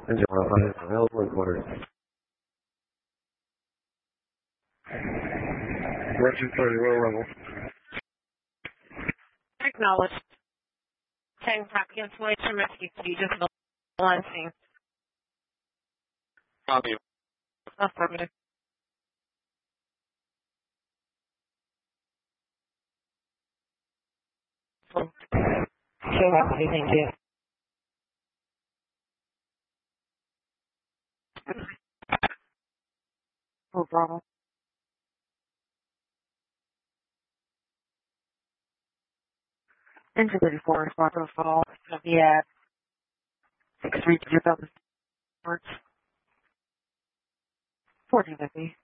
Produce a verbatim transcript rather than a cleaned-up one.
Engine modified. Available in quarters. Roger thirty, low level. Acknowledged. ten top cancellation rescue to just balancing. Copy. Affirmative. So happy, thank you. No problem. Engine thirty-four, response protocol. It's going to be at six three two thousand hertz. fourteen fifty.